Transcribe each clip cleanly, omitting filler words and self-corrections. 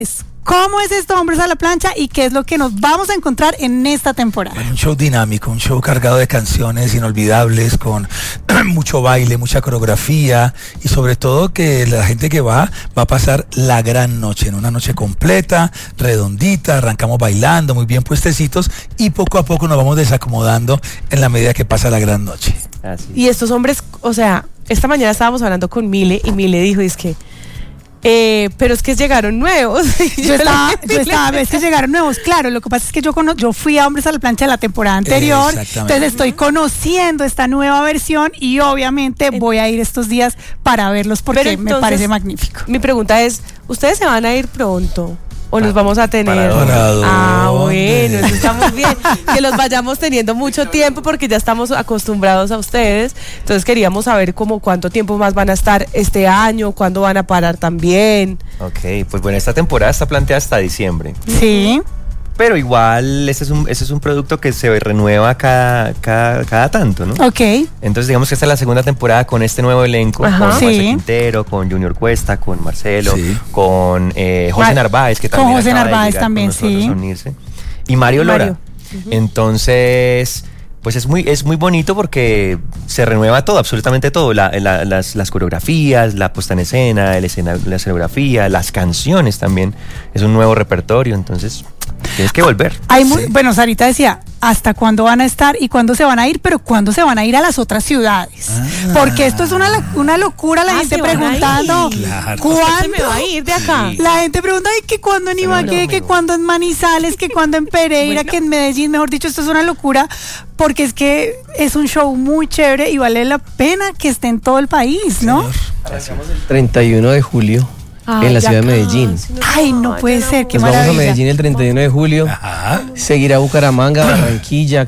¿Cómo es esto, Hombres a la Plancha? ¿Y qué es lo que nos vamos a encontrar en esta temporada? Un show dinámico, un show cargado de canciones inolvidables, con mucho baile, mucha coreografía y sobre todo que la gente que va a pasar la gran noche, en una noche completa, redondita, arrancamos bailando, muy bien puestecitos y poco a poco nos vamos desacomodando en la medida que pasa la gran noche. Así. Y estos hombres, o sea, esta mañana estábamos hablando con Mile y Mile dijo, es que pero es que llegaron nuevos. Yo estaba, es que llegaron nuevos, claro, lo que pasa es que yo fui a Hombres a la Plancha la temporada anterior, entonces estoy conociendo esta nueva versión y obviamente voy a ir estos días para verlos porque entonces, me parece magnífico. Mi pregunta es, ¿ustedes se van a ir pronto? ¿O los vamos a tener? Bueno, eso estamos bien. Que los vayamos teniendo mucho tiempo porque ya estamos acostumbrados a ustedes. Entonces queríamos saber cuánto tiempo más van a estar este año, cuándo van a parar también. Ok, pues bueno, esta temporada está planteada hasta diciembre. Sí. Pero igual ese es un producto que se renueva cada tanto, ¿no? Ok. Entonces digamos que esta es la segunda temporada con este nuevo elenco, con Marce Quintero, con Junior Cuesta, con Marcelo, con José Narváez, que también con José Narváez también, sí. Unirse, y Mario Lora. Entonces, pues es muy bonito porque se renueva todo, absolutamente todo, las coreografías, la puesta en escena, la escenografía, las canciones también, es un nuevo repertorio, entonces tienes que volver. Bueno, Sarita decía, ¿hasta cuándo van a estar y cuándo se van a ir? Pero ¿cuándo se van a ir a las otras ciudades? Porque esto es una locura, la gente preguntando, ¿cuándo se me va a ir de acá? La gente pregunta, que cuándo en Ibagué, que cuándo en Manizales, que cuándo en Pereira, que en Medellín, mejor dicho, esto es una locura, porque es que es un show muy chévere y vale la pena que esté en todo el país, ¿no? Arrancamos el 31 de julio. En la ciudad de Medellín. No puede ser, qué maravilla. maravilla. Vamos a Medellín el 31 de julio. Seguirá Bucaramanga, Barranquilla,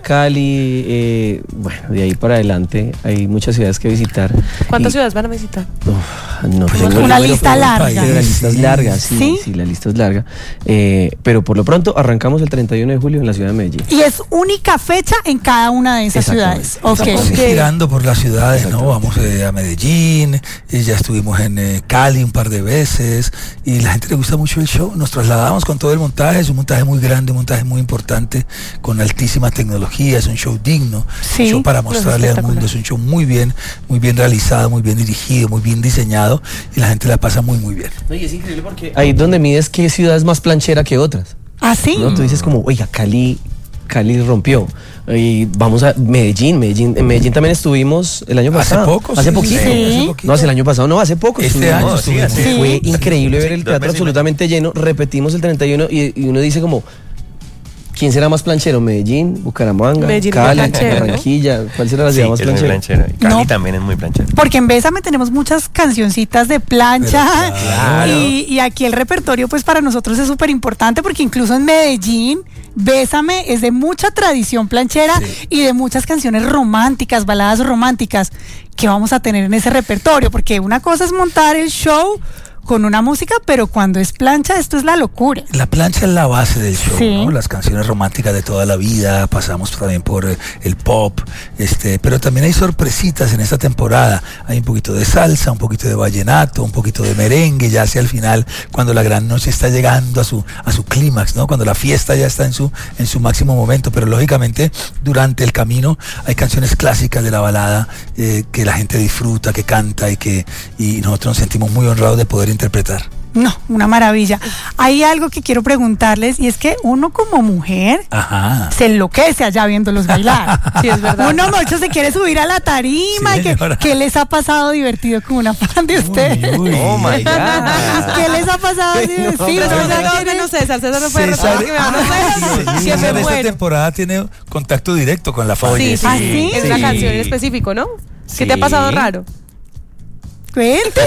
Cali. Bueno, de ahí para adelante hay muchas ciudades que visitar. ¿Cuántas ciudades van a visitar? No tengo una lista larga. Pero la lista es larga, sí, la lista es larga. Pero por lo pronto arrancamos el 31 de julio en la ciudad de Medellín. Y es única fecha en cada una de esas ciudades. Estamos girando por las ciudades, ¿no? Vamos a Medellín, ya estuvimos en Cali un par de veces. Y la gente le gusta mucho el show. Nos trasladamos con todo el montaje. Es un montaje muy grande, un montaje muy importante, con altísima tecnología. Es un show digno, un show para mostrarle al mundo. Es un show muy bien realizado, muy bien dirigido, muy bien diseñado, y la gente la pasa muy bien. No, y es increíble porque ahí donde mides qué ciudad es más planchera que otras. ¿Ah, sí? ¿No? Tú dices como, oiga, Cali rompió. Y vamos a Medellín. En Medellín también estuvimos el año pasado. Hace poquito. No, hace el año pasado, hace poco. Este año fue increíble ver el teatro absolutamente lleno. Repetimos el 31 y uno dice como, ¿quién será más planchero? ¿Medellín, Bucaramanga, Cali, Barranquilla? ¿Cuál será la ciudad más planchera? Cali también es muy planchero. Porque en Bésame tenemos muchas cancioncitas de plancha. Y aquí el repertorio pues para nosotros es súper importante porque incluso en Medellín Bésame es de mucha tradición planchera y de muchas canciones románticas, baladas románticas que vamos a tener en ese repertorio, porque una cosa es montar el show con una música, pero cuando es plancha, esto es la locura. La plancha es la base del show, ¿no? Las canciones románticas de toda la vida, pasamos también por el pop, pero también hay sorpresitas en esta temporada. Hay un poquito de salsa, un poquito de vallenato, un poquito de merengue, ya hacia el final, cuando la gran noche está llegando a su clímax, ¿no? Cuando la fiesta ya está en su máximo momento, pero lógicamente durante el camino hay canciones clásicas de la balada que la gente disfruta, que canta y nosotros nos sentimos muy honrados de poder interpretar. No, una maravilla. Hay algo que quiero preguntarles y es que uno como mujer se enloquece allá viéndolos bailar. Sí, es verdad. Uno mucho se quiere subir a la tarima. ¿Qué les ha pasado divertido con una fan de ustedes? Oh my God. ¿Qué les ha pasado divertido? César no puede reparar que me van a hacer. César esta temporada tiene contacto directo con la fan. Sí. Es una canción en específico, ¿no? ¿Qué te ha pasado raro? Cuenten.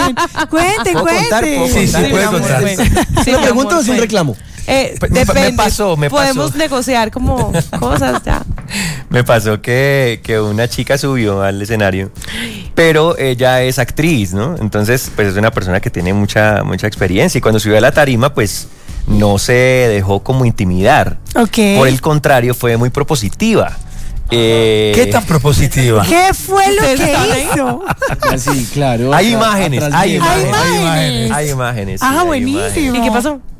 Sí, puede contar. ¿Se lo pregunto o es un reclamo? Depende. Me pasó. Podemos negociar como cosas ya. Me pasó que una chica subió al escenario, pero ella es actriz, ¿no? Entonces, pues es una persona que tiene mucha experiencia, y cuando subió a la tarima, pues no se dejó como intimidar. Por el contrario, fue muy propositiva. ¿Qué tan propositiva? ¿Qué fue lo que hizo? Sí, claro. Hay imágenes. Ah, buenísimo. ¿Y qué pasó?